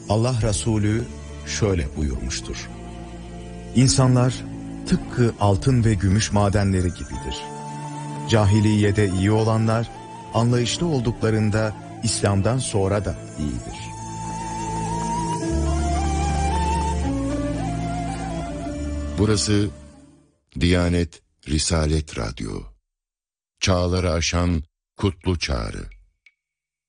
Allah Resulü şöyle buyurmuştur: İnsanlar tıpkı altın ve gümüş madenleri gibidir. Cahiliyede iyi olanlar, anlayışlı olduklarında İslam'dan sonra da iyidir. Burası Diyanet Risalet Radyo. Çağları aşan kutlu çağrı.